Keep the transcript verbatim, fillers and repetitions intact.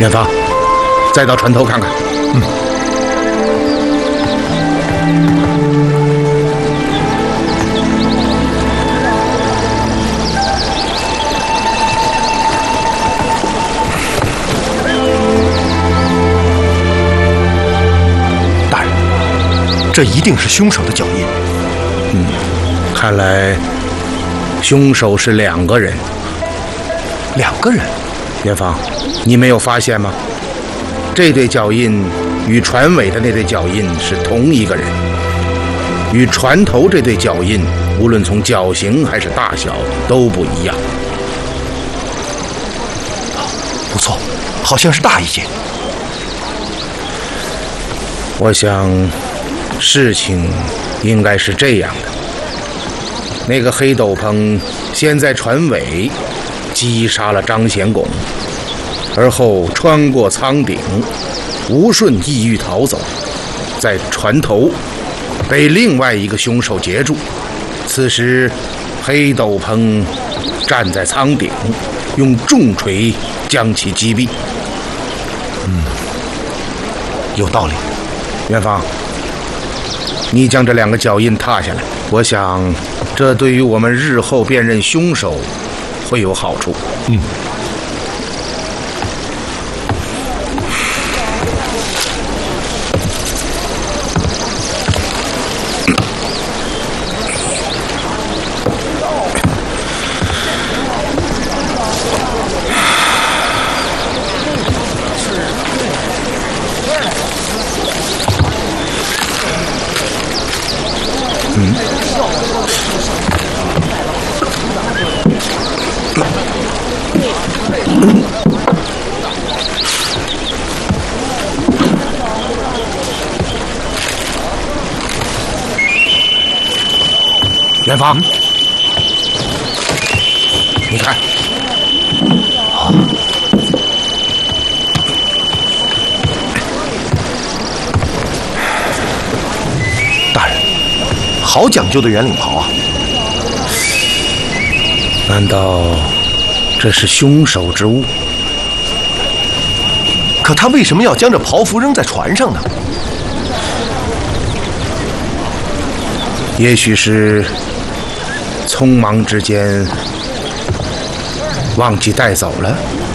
远方，再到船头看看。嗯。 大人，这一定是凶手的脚印。 嗯，看来凶手是两个人。 两个人？ 远方，你没有发现吗？这对脚印与船尾的那对脚印是同一个人，与船头这对脚印，无论从脚型还是大小都不一样。 不错，好像是大一些。 我想，事情应该是这样的：那个黑斗篷先在船尾击杀了张显拱，而后穿过舱顶，吴顺意欲逃走，在船头被另外一个凶手截住。此时，黑斗篷站在舱顶，用重锤将其击毙。 嗯，有道理。 元芳，你将这两个脚印踏下来，我想这对于我们日后辨认凶手会有好处。 嗯。 嗯。元芳，嗯、你看， 啊，大人，好讲究的圆领袍啊！ 难道这是凶手之物？ 可他为什么要将这袍服扔在船上呢？ 也许是匆忙之间忘记带走了。